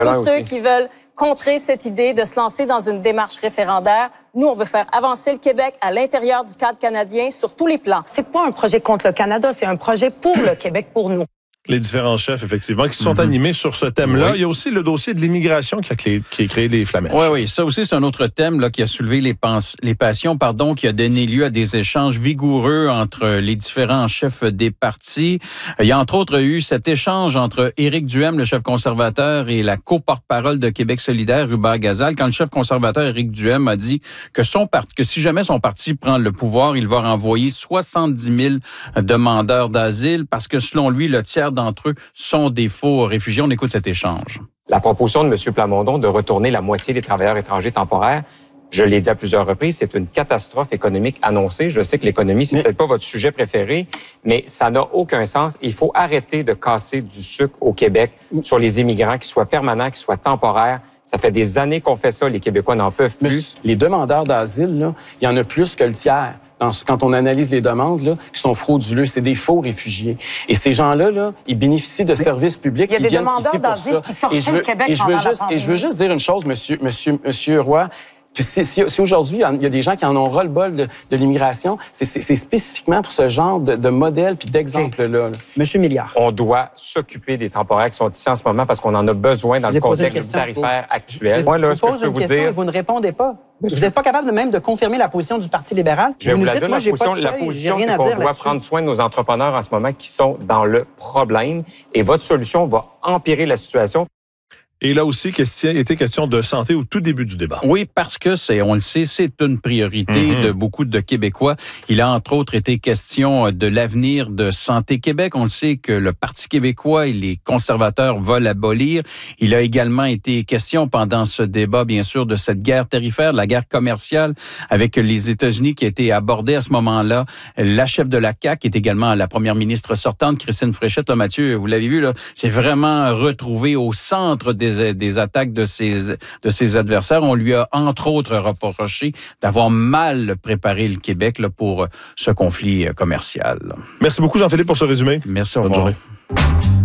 Tous ceux qui veulent contrer cette idée de se lancer dans une démarche référendaire. Nous, on veut faire avancer le Québec à l'intérieur du cadre canadien sur tous les plans. C'est pas un projet contre le Canada, c'est un projet pour le Québec, pour nous. Les différents chefs, effectivement, qui se sont animés sur ce thème-là. Oui. Il y a aussi le dossier de l'immigration qui a créé des flamèches. Oui, ça aussi, c'est un autre thème là, qui a soulevé les passions, qui a donné lieu à des échanges vigoureux entre les différents chefs des partis. Il y a entre autres eu cet échange entre Éric Duhem, le chef conservateur, et la co-porte-parole de Québec solidaire, Hubert Gazal, quand le chef conservateur Éric Duhem a dit que si jamais son parti prend le pouvoir, il va renvoyer 70 000 demandeurs d'asile parce que, selon lui, le tiers d'entre eux sont des faux réfugiés. On écoute cet échange. La proposition de M. Plamondon de retourner la moitié des travailleurs étrangers temporaires, je l'ai dit à plusieurs reprises, c'est une catastrophe économique annoncée. Je sais que l'économie, c'est peut-être pas votre sujet préféré, mais ça n'a aucun sens. Il faut arrêter de casser du sucre au Québec sur les immigrants, qu'ils soient permanents, qu'ils soient temporaires. Ça fait des années qu'on fait ça. Les Québécois n'en peuvent plus. Les demandeurs d'asile, là, il y en a plus que le tiers. Quand on analyse les demandes, là, qui sont frauduleux, c'est des faux réfugiés. Et ces gens-là, là, ils bénéficient de services publics. Il y a des demandeurs d'asile qui torchent le Québec pendant la pandémie. Et je veux juste dire une chose, monsieur Roy. Puis si aujourd'hui, il y a des gens qui en ont ras-le-bol de l'immigration, c'est spécifiquement pour ce genre de modèle puis d'exemple-là. Là. Monsieur Milliard. On doit s'occuper des temporaires qui sont ici en ce moment parce qu'on en a besoin dans le contexte tarifaire actuel. Moi, là, ce que je peux vous dire... Et vous ne répondez pas. Vous n'êtes pas capable même de confirmer la position du Parti libéral. Je vais vous la dire, la position, c'est qu'on doit prendre soin de nos entrepreneurs en ce moment qui sont dans le problème. Et votre solution va empirer la situation. Et là aussi, était question de santé au tout début du débat. Oui, parce que on le sait, c'est une priorité de beaucoup de Québécois. Il a entre autres été question de l'avenir de Santé Québec. On le sait que le Parti québécois et les conservateurs veulent l'abolir. Il a également été question pendant ce débat, bien sûr, de cette guerre tarifaire, la guerre commerciale avec les États-Unis qui a été abordée à ce moment-là. La chef de la CAQ est également la première ministre sortante, Christine Fréchette. Là, Mathieu, vous l'avez vu, là, c'est vraiment retrouvé au centre des attaques de ses adversaires. On lui a, entre autres, reproché d'avoir mal préparé le Québec là, pour ce conflit commercial. Merci beaucoup, Jean-Philippe, pour ce résumé. Merci, au revoir. Bonne journée.